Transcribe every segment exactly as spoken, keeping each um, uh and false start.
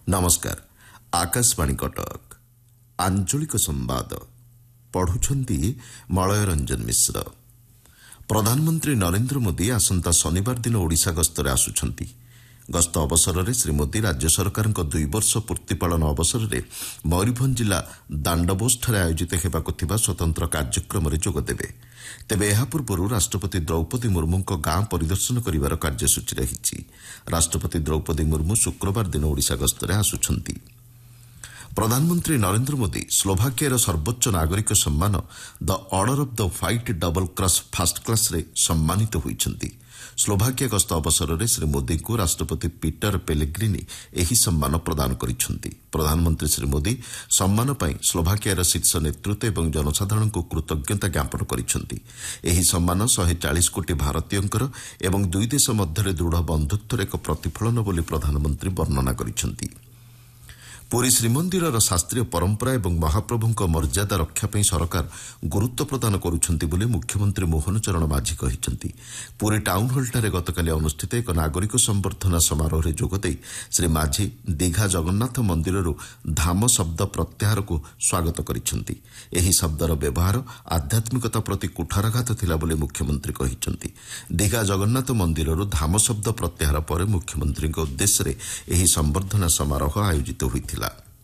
नमस्कार आकाशवाणी कटक आंचलिक संवाद पढ़ुछंती मलय रंजन मिश्र। प्रधानमंत्री नरेंद्र मोदी आसंता शनिवार दिन ओडिशा गस्तरे आसुछंती। गस्त अवसर में श्री मोदी राज्य सरकार दुई वर्ष पूर्ति पालन अवसर में मयूरभंज जिला दांडबोसଠାରେ आयोजित ହେବାକୁ ଥିବା स्वतंत्र कार्यक्रम में जोगदेवे। तेबे ଏହା ପୂର୍ବରୁ ରାଷ୍ଟ୍ରପତି ଦ୍ରୌପଦୀ ମୁର୍ମୁଙ୍କ ଗାଁ ପରିଦର୍ଶନ କରିବାର କାର୍ଯ୍ୟସୂଚୀ ରହିଛି। ରାଷ୍ଟ୍ରପତି ଦ୍ରୌପଦୀ ମୁର୍ମୁ ଶୁକ୍ରବାର ଦିନ ଓଡ଼ିଶା ଗସ୍ତରେ ଆସୁଛନ୍ତି। प्रधानमंत्री नरेंद्र मोदी स्लोभाकियार सर्वोच्च नागरिक सम्मान the order of the white double cross first class रे सम्मानित होइछंती। स्लोभाकिया गस्त अवसर में श्री मोदी को राष्ट्रपति पीटर पेलेग्रिनी एही सम्मान प्रदान करिछंती। प्रधानमंत्री श्री मोदी सम्मान पाई स्लोभाकियार शीर्ष नेतृत्व एवं जनसाधारण को कृतज्ञता ज्ञापन करिछंती। एही सम्मान एक सौ चालीस कोटी भारतीयंकर एवं दुई देश मध्य दृढ़ बंधुत्वर एक प्रतिफलन बोली प्रधानमंत्री वर्णना करिछंती। पुरी श्रीमंदिर शास्त्रीय परंपरा एवं महाप्रभुଙ୍କ मर्यादा रक्षा ପାଇଁ सरकार गुरुत्व प्रदान करुछंती बोली मुख्यमंत्री मोहन चरण माझी कहिसंती। पुरी टाउन हॉलଠାରେ गतकाली अनुष्ठित एक नागरिक संबर्धना समारोह जोगदेई श्री माझी दीघा जगन्नाथ मंदिरରୁ धाम शब्द प्रत्याहार को स्वागत करिसंती। एही शब्दर व्यवहार आध्यात्मिकता प्रति कुठारघात थिला बोली मुख्यमंत्री कहिसंती। दीघा जगन्नाथ मंदिरରୁ धाम शब्द प्रत्याहार पर मुख्यमंत्रीଙ୍କ उद्देश्य एही संबर्धना समारोह आयोजित होइथिला।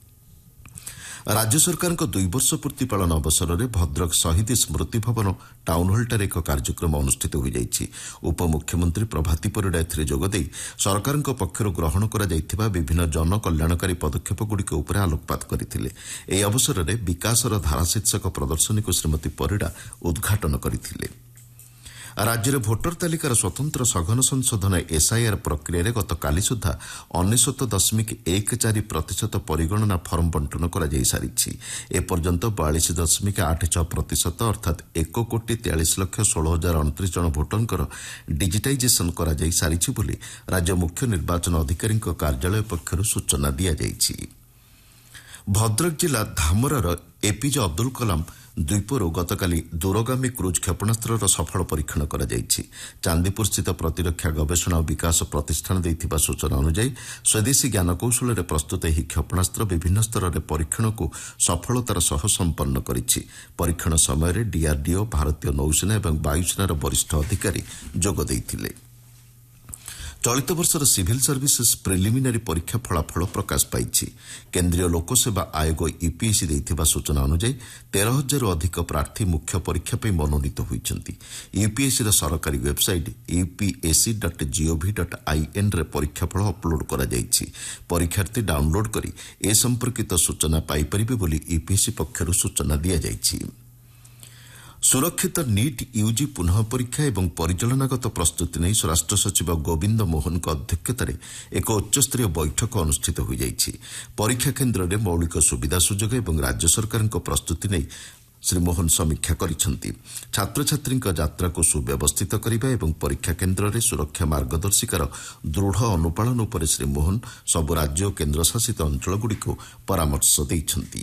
राज्य सरकार दुई वर्ष पूर्ति पालन अवसर में भद्रक शहीद स्मृति भवन टाउन हॉलଠାରେ एक कार्यक्रम अनुष्ठित हो जाइछि। उपमुख्यमंत्री प्रभाती परिड़ा एथिरे जोगदेई सरकार पक्षर ग्रहण करा जाइथिबा विभिन्न जन कल्याणकारी पदक्षेपगुड़िक उपर आलोकपात करथिले। एही अवसर में विकासर धारा शीर्षक प्रदर्शनी को श्रीमती परिड़ा उद्घाटन करथिले। राज्य में भोटर तालिकार स्वतंत्र सघन संशोधन एसआईआर प्रक्रिया गतकाली सुधा अनेशत दशमिक एक चार प्रतिशत परिगणना फर्म बंटन कर एपर्यंत बयालीस दशमिक आठ छह प्रतिशत अर्थात एक कोटी तेयालीस लक्ष षोल हजार अणतीस जन भोटर डिजिटाइजेसन कर राज्य मुख्य निर्वाचन अधिकारी कार्यालय पक्षर सूचना दी जाइछि। भद्रक जिला धामरार एपीजे अब्दुल कलाम द्वीपरू गतकाली दूरगामी क्रूज क्षेपणास्त्र सफल परीक्षण कर चांदीपुर स्थित प्रतिरक्षा गवेषणा और विकास प्रतिष्ठान देइथिबा सूचना अनुसार स्वदेशी ज्ञानकौशल में प्रस्तुत यह क्षेपणास्त्र विभिन्न स्तर में परीक्षण को सफलतार सह संपन्न करिछि। परीक्षण समय डीआरडीओ भारतीय नौसेना और वायुसेनार वरिष्ठ अधिकारी जोग देइथिले। चलित वर्षर सिविल सर्विसेस प्रिलिमिनारी परीक्षा फलाफल प्रकाश पाई। केन्द्रीय लोकसेवा आयोग यूपीएससी देइथिबा सूचना अनुसार तेरह हजार अधिक प्रार्थी मुख्य परीक्षा पे मनोनीत होइछंती। यूपीएससी सरकारी website UPSC dot gov dot IN रे परीक्षाफल अपलोड करा जाइछि। परीक्षार्थी डाउनलोड करी ए संपर्कित सूचना पाई परिबे बोली यूपीएससी पक्षरु सूचना दिया जाइछि। सुरक्षित नीट यूजी पुनः परीक्षा एवं परिचालनागत प्रस्तुति नहीं स्वराष्ट्र सचिव गोविंद मोहन अध्यक्षतार एक उच्चस्तरीय बैठक अनुष्ठित हो जाइछि। परीक्षा केन्द्र में मौलिक सुविधा सुजोग एवं राज्य सरकार प्रस्तुति नहीं श्री मोहन समीक्षा करिसेंती। छात्र छात्री यात्रा को सुव्यवस्थित करने एवं परीक्षा केन्द्र में सुरक्षा मार्गदर्शिकार दृढ़ अनुपालन उपर श्री मोहन सबु राज्य और केन्द्रशासित अंचलगुड़िक परामर्श देइछंती।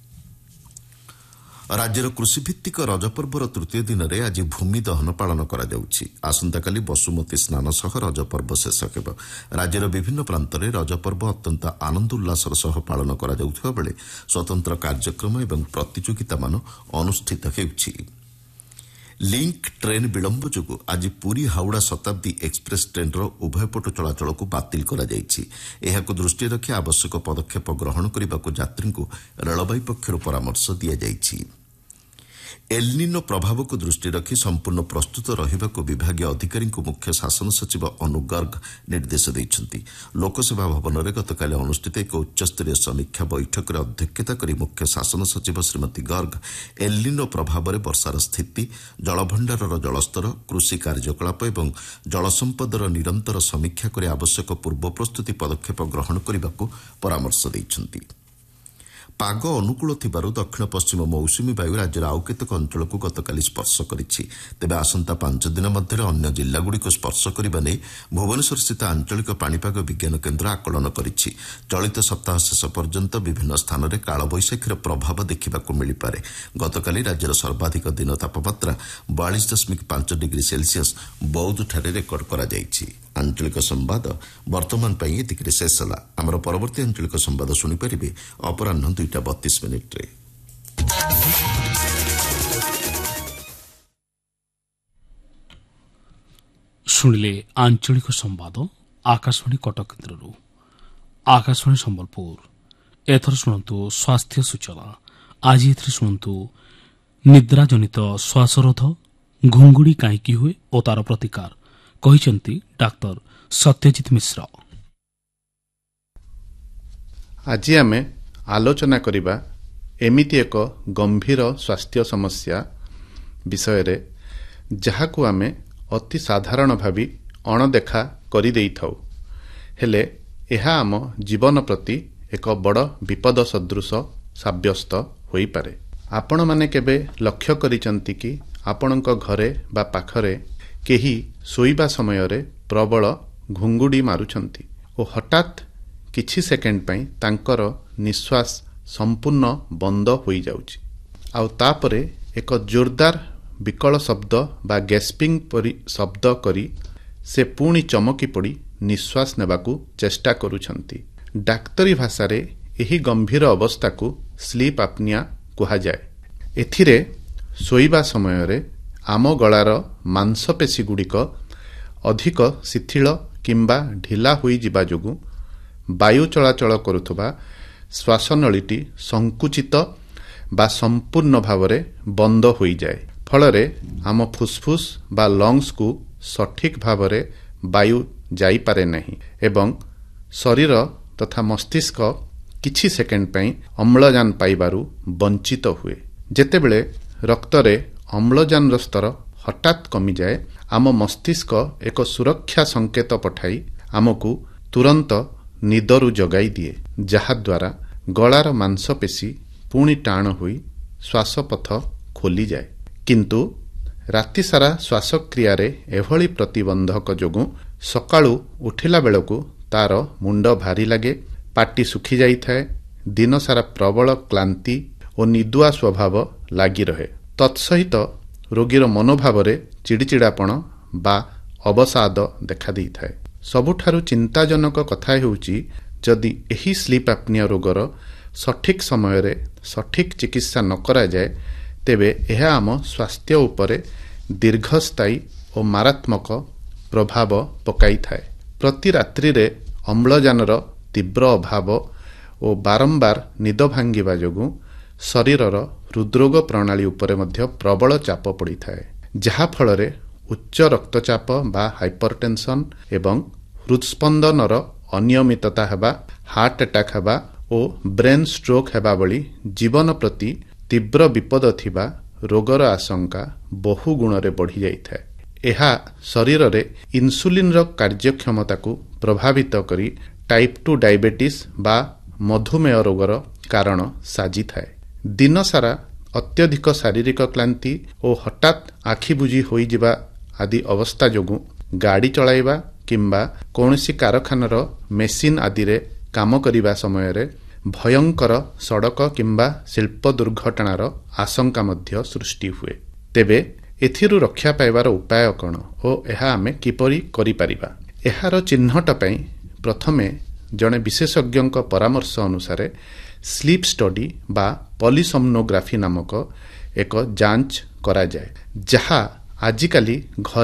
राज्यर कृषिभित्तिक रजपर्वर तृतीय दिन में आज भूमि दहन पालन करा जाउछि। आसंताकाली बसुमती स्नान सह रजपर्व शेष हेब। राज्यर विभिन्न प्रांत में रजपर्व अत्यंत आनंद उल्लासर सह पालन करा जाउथिबा बेले स्वतंत्र कार्यक्रम एवं प्रतियोगिता मान अनुष्ठित हेउछि। लिंक ट्रेन विलंब जोगु आज पुरी हावड़ा शताब्दी एक्सप्रेस ट्रेनर उभयपट चलाचल को बातिल करा जाइछि। एहाकु दृष्टि रखी आवश्यक पदक्षेप ग्रहण करने यात्री को रेलवे पक्षर परामर्श दिया जाइछि। एलनिनो प्रभाव को दृष्टि रखी संपूर्ण प्रस्तुत रहिबाकु विभागीय अधिकारी मुख्य शासन सचिव अनु गर्ग निर्देश देइछंती। लोकसेवा भवन में गतकाली अनुष्ठित एक उच्चस्तरीय समीक्षा बैठक में अध्यक्षता करी मुख्य शासन सचिव श्रीमती गर्ग एलनिनो प्रभाव में वर्षार स्थिति, जलभंडारर जलस्तर, कृषि कार्यकलाप और जलसंपदर निरंतर समीक्षा कर आवश्यक पूर्व प्रस्तुति पदक्षेप ग्रहण करने परामर्श देइछंती। पाग अनुकूल थिबारु दक्षिण पश्चिम मौसुमी वायु राज्यर आउ केतेक अंचल को गतकाली स्पर्श करिछि। तेबे आसंता पांच दिन मध्य अन्य जिल्लागुड़िक स्पर्श करने नहीं भुवनेश्वर स्थित आंचलिक पाणीपाग विज्ञान केन्द्र आकलन करिछि। चलित सप्ताह शेष पर्यंत विभिन्न स्थान में कालबैशाखीर प्रभाव देखा मिलपारे। गतकाली राज्यर सर्वाधिक दिन तापमात्रा बयालीस दशमिक पांच डिग्री सेल्सियस बौद्धଠାରେ रेकर्ड करा जाइछि। ଆଞ୍ଚଳିକ ସମ୍ବାଦ ବର୍ତ୍ତମାନ ପାଇଁ ଏତିକିରେ ଶେଷ ହେଲା। ଆମର ପରବର୍ତ୍ତୀ ଆଞ୍ଚଳିକ ସମ୍ବାଦ ଶୁଣିପାରିବେ ଅପରାହ୍ନ ଦୁଇଟା ବତିଶ ମିନିଟ୍ରେ। ଶୁଣିଲେ ଆଞ୍ଚଳିକ ସମ୍ବାଦ ଆକାଶବାଣୀ କଟକ କେନ୍ଦ୍ରରୁ। ଆକାଶବାଣୀ ସମ୍ବଲପୁର। ଏଥର ଶୁଣନ୍ତୁ ସ୍ୱାସ୍ଥ୍ୟ ସୂଚନା। ଆଜି ଏଥିରେ ଶୁଣନ୍ତୁ ନିଦ୍ରାଜନିତ ଶ୍ୱାସରୋଧ ଘୁଙ୍ଗୁଡ଼ି କାହିଁକି ହୁଏ ଓ ତାର ପ୍ରତିକାର, କହିଛନ୍ତି ଡାକ୍ତର ସତ୍ୟଜିତ ମିଶ୍ର। ଆଜି ଆମେ ଆଲୋଚନା କରିବା ଏମିତି ଏକ ଗମ୍ଭୀର ସ୍ୱାସ୍ଥ୍ୟ ସମସ୍ୟା ବିଷୟରେ ଯାହାକୁ ଆମେ ଅତି ସାଧାରଣ ଭାବି ଅଣଦେଖା କରିଦେଇଥାଉ, ହେଲେ ଏହା ଆମ ଜୀବନ ପ୍ରତି ଏକ ବଡ଼ ବିପଦ ସଦୃଶ ସାବ୍ୟସ୍ତ ହୋଇପାରେ। ଆପଣମାନେ କେବେ ଲକ୍ଷ୍ୟ କରିଛନ୍ତି କି ଆପଣଙ୍କ ଘରେ ବା ପାଖରେ କେହି ଶୋଇବା ସମୟରେ ପ୍ରବଳ ଘୁଙ୍ଗୁଡ଼ି ମାରୁଛନ୍ତି ଓ ହଠାତ୍ କିଛି ସେକେଣ୍ଡ ପାଇଁ ତାଙ୍କର ନିଶ୍ୱାସ ସମ୍ପୂର୍ଣ୍ଣ ବନ୍ଦ ହୋଇଯାଉଛି, ଆଉ ତାପରେ ଏକ ଜୋରଦାର ବିକଳ ଶବ୍ଦ ବା ଗ୍ୟାସ୍ପିଂ ପରି ଶବ୍ଦ କରି ସେ ପୁଣି ଚମକି ପଡ଼ି ନିଶ୍ୱାସ ନେବାକୁ ଚେଷ୍ଟା କରୁଛନ୍ତି। ଡାକ୍ତରୀ ଭାଷାରେ ଏହି ଗମ୍ଭୀର ଅବସ୍ଥାକୁ ସ୍ଲିପ୍ ଆପନିଆ କୁହାଯାଏ। ଏଥିରେ ଶୋଇବା ସମୟରେ ଆମ ଗଳାର ମାଂସପେଶୀଗୁଡ଼ିକ ଅଧିକ ଶିଥିଳ କିମ୍ବା ଢିଲା ହୋଇଯିବା ଯୋଗୁଁ ବାୟୁ ଚଳାଚଳ କରୁଥିବା ଶ୍ୱାସନଳୀଟି ସଙ୍କୁଚିତ ବା ସମ୍ପୂର୍ଣ୍ଣ ଭାବରେ ବନ୍ଦ ହୋଇଯାଏ। ଫଳରେ ଆମ ଫୁସ୍ଫୁସ୍ ବା ଲଙ୍ଗସକୁ ସଠିକ୍ ଭାବରେ ବାୟୁ ଯାଇପାରେ ନାହିଁ ଏବଂ ଶରୀର ତଥା ମସ୍ତିଷ୍କ କିଛି ସେକେଣ୍ଡ ପାଇଁ ଅମ୍ଳଜାନ ପାଇବାରୁ ବଞ୍ଚିତ ହୁଏ। ଯେତେବେଳେ ରକ୍ତରେ ଅମ୍ଳଜାନର ସ୍ତର ହଠାତ୍ କମିଯାଏ, ଆମ ମସ୍ତିଷ୍କ ଏକ ସୁରକ୍ଷା ସଂକେତ ପଠାଇ ଆମକୁ ତୁରନ୍ତ ନିଦରୁ ଜଗାଇ ଦିଏ, ଯାହାଦ୍ୱାରା ଗଳାର ମାଂସପେଶୀ ପୁଣି ଟାଣ ହୋଇ ଶ୍ୱାସପଥ ଖୋଲିଯାଏ। କିନ୍ତୁ ରାତିସାରା ଶ୍ୱାସକ୍ରିୟାରେ ଏଭଳି ପ୍ରତିବନ୍ଧକ ଯୋଗୁଁ ସକାଳୁ ଉଠିଲା ବେଳକୁ ତାର ମୁଣ୍ଡ ଭାରି ଲାଗେ, ପାଟି ଶୁଖି ଯାଇଥାଏ, ଦିନସାରା ପ୍ରବଳ କ୍ଳାନ୍ତି ଓ ନିଦୁଆ ସ୍ୱଭାବ ଲାଗି ରହେ। ତତ୍ସହିତ ରୋଗୀର ମନୋଭାବରେ ଚିଡ଼ିଚିଡ଼ାପଣ ବା ଅବସାଦ ଦେଖାଦେଇଥାଏ। ସବୁଠାରୁ ଚିନ୍ତାଜନକ କଥା ହେଉଛି, ଯଦି ଏହି ସ୍ଲିପ୍ ଆପନିଆ ରୋଗର ସଠିକ୍ ସମୟରେ ସଠିକ୍ ଚିକିତ୍ସା ନ କରାଯାଏ, ତେବେ ଏହା ଆମ ସ୍ୱାସ୍ଥ୍ୟ ଉପରେ ଦୀର୍ଘସ୍ଥାୟୀ ଓ ମାରାତ୍ମକ ପ୍ରଭାବ ପକାଇଥାଏ। ପ୍ରତି ରାତ୍ରିରେ ଅମ୍ଳଜାନର ତୀବ୍ର ଅଭାବ ଓ ବାରମ୍ବାର ନିଦ ଭାଙ୍ଗିବା ଯୋଗୁଁ ଶରୀରର ହୃଦରୋଗ ପ୍ରଣାଳୀ ଉପରେ ମଧ୍ୟ ପ୍ରବଳ ଚାପ ପଡ଼ିଥାଏ, ଯାହାଫଳରେ ଉଚ୍ଚ ରକ୍ତଚାପ ବା ହାଇପରଟେନସନ୍ ଏବଂ ହୃଦସ୍ପନ୍ଦନର ଅନିୟମିତତା ହେବା, ହାର୍ଟ ଆଟାକ୍ ହେବା ଓ ବ୍ରେନ୍ ଷ୍ଟ୍ରୋକ୍ ହେବା ଭଳି ଜୀବନ ପ୍ରତି ତୀବ୍ର ବିପଦ ଥିବା ରୋଗର ଆଶଙ୍କା ବହୁ ଗୁଣରେ ବଢ଼ିଯାଇଥାଏ। ଏହା ଶରୀରରେ ଇନ୍ସୁଲିନ୍ର କାର୍ଯ୍ୟକ୍ଷମତାକୁ ପ୍ରଭାବିତ କରି ଟାଇପ୍ ଟୁ ଡାଇବେଟିସ୍ ବା ମଧୁମେହ ରୋଗର କାରଣ ସାଜିଥାଏ। ଦିନସାରା ଅତ୍ୟଧିକ ଶାରୀରିକ କ୍ଳାନ୍ତି ଓ ହଠାତ୍ ଆଖି ବୁଜି ହୋଇଯିବା ଆଦି ଅବସ୍ଥା ଯୋଗୁଁ ଗାଡ଼ି ଚଳାଇବା କିମ୍ବା କୌଣସି କାରଖାନାର ମେସିନ୍ ଆଦିରେ କାମ କରିବା ସମୟରେ ଭୟଙ୍କର ସଡ଼କ କିମ୍ବା ଶିଳ୍ପ ଦୁର୍ଘଟଣାର ଆଶଙ୍କା ମଧ୍ୟ ସୃଷ୍ଟି ହୁଏ। ତେବେ ଏଥିରୁ ରକ୍ଷା ପାଇବାର ଉପାୟ କ'ଣ ଓ ଏହା ଆମେ କିପରି କରିପାରିବା? ଏହାର ଚିହ୍ନଟ ପାଇଁ ପ୍ରଥମେ ଜଣେ ବିଶେଷଜ୍ଞଙ୍କ ପରାମର୍ଶ ଅନୁସାରେ ସ୍ଲିପ୍ ଷ୍ଟଡି ବା ପଲିସମ୍ନୋଗ୍ରାଫି ନାମକ ଏକ ଯାଞ୍ଚ କରାଯାଏ, ଯାହା ଆଜିକାଲି ଘରେ